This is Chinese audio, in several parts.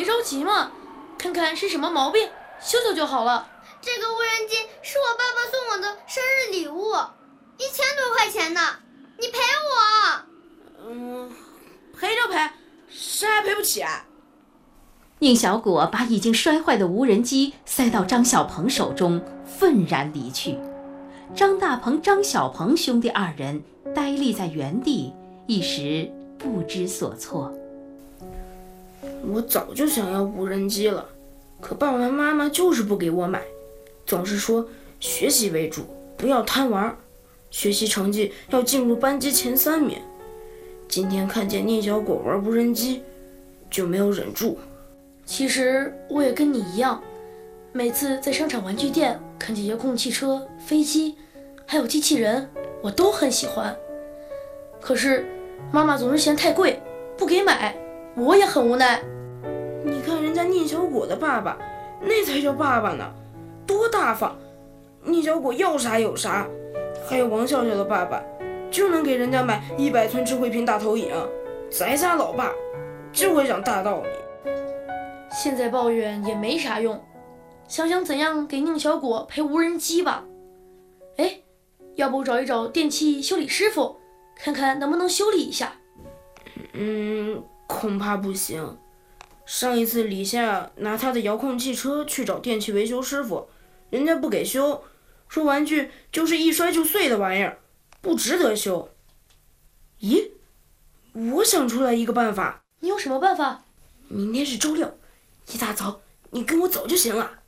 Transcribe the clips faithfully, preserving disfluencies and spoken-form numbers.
着急嘛，看看是什么毛病，修修就好了。 这个无人机是我爸爸送我的生日礼物，一千多块钱呢，你赔我。 嗯，赔就赔，谁还赔不起啊？ 宁小果把已经摔坏的无人机塞到张小鹏手中，愤然离去。张大鹏、张小鹏兄弟二人呆立在原地，一时不知所措。 我早就想要无人机了，可爸爸妈妈就是不给我买，总是说学习为主，不要贪玩，学习成绩要进入班级前三名。今天看见宁小果玩无人机，就没有忍住。 其实我也跟你一样，每次在商场玩具店看见遥控汽车、飞机，还有机器人，我都很喜欢。可是妈妈总是嫌太贵，不给买，我也很无奈。 你看人家宁小果的爸爸，那才叫爸爸呢，多大方！宁小果要啥有啥。还有王笑笑的爸爸，就能给人家买一百寸智慧屏大投影。咱家老爸就会讲大道理。 现在抱怨也没啥用，想想怎样给宁小果赔无人机吧。哎，要不找一找电器修理师傅，看看能不能修理一下。 嗯，恐怕不行。上一次李夏拿他的遥控汽车去找电器维修师傅，人家不给修，说玩具就是一摔就碎的玩意儿，不值得修。咦，我想出来一个办法。 你有什么办法？ 明天是周六，一大早你跟我走就行了。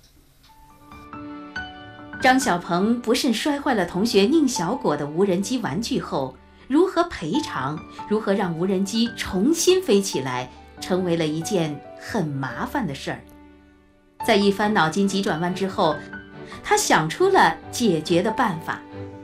张小鹏不慎摔坏了同学宁小果的无人机玩具后，如何赔偿，如何让无人机重新飞起来，成为了一件很麻烦的事儿。在一番脑筋急转弯之后，他想出了解决的办法。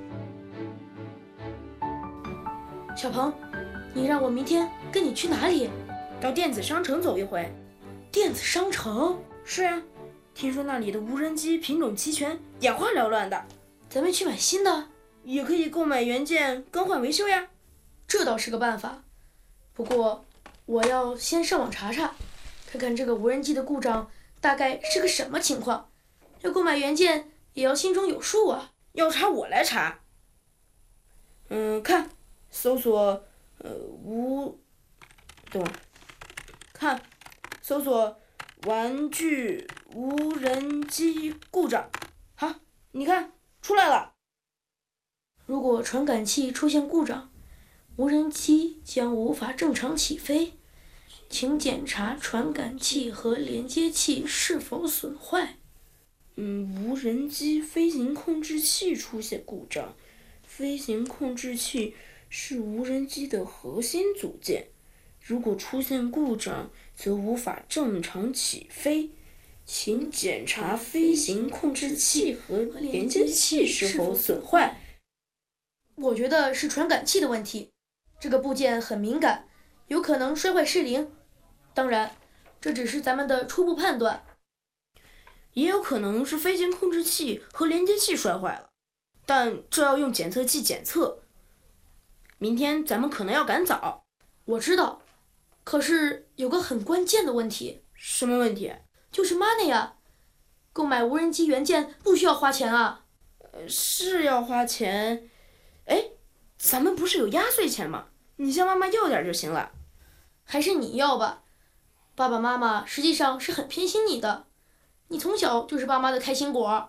小鹏，你让我明天跟你去哪里？ 到电子商城走一回。 电子商城？ 是啊，听说那里的无人机品种齐全，眼花缭乱的。 咱们去买新的， 也可以购买原件更换维修呀。 这倒是个办法，不过我要先上网查查，看看这个无人机的故障大概是个什么情况。要购买原件也要心中有数啊。 要查我来查。嗯，看，搜索呃无，等会儿，看，搜索玩具无人机故障。好，你看出来了。 如果传感器出现故障，无人机将无法正常起飞，请检查传感器和连接器是否损坏。 嗯，无人机飞行控制器出现故障。飞行控制器是无人机的核心组件，如果出现故障，则无法正常起飞。请检查飞行控制器和连接器是否损坏。 我觉得是传感器的问题，这个部件很敏感，有可能摔坏失灵。当然，这只是咱们的初步判断。 也有可能是飞行控制器和连接器摔坏了，但这要用检测器检测。明天咱们可能要赶早。 我知道，可是有个很关键的问题。 什么问题？ 就是 money 啊，购买无人机原件不需要花钱啊。 呃，是要花钱。哎，咱们不是有压岁钱吗？你向妈妈要点就行了。 还是你要吧，爸爸妈妈实际上是很偏心你的，你从小就是爸妈的开心果。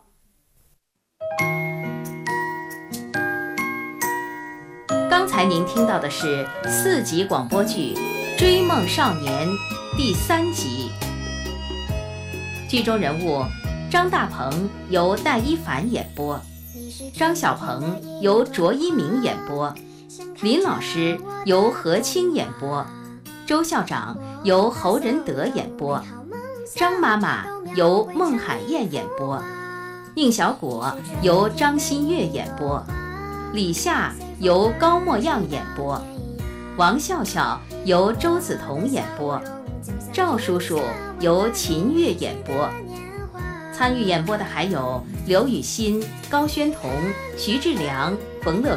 刚才您听到的是四集广播剧《追梦少年》第三集。剧中人物张大鹏由戴一凡演播，张小鹏由卓一鸣演播，林老师由何清演播，周校长由侯仁德演播，张妈妈由孟海燕演播，宁小果由张馨月演播，李夏由高墨样演播，王笑笑由周梓彤演播，赵叔叔由秦月演播。参与演播的还有刘雨欣、高轩彤、徐志良、冯乐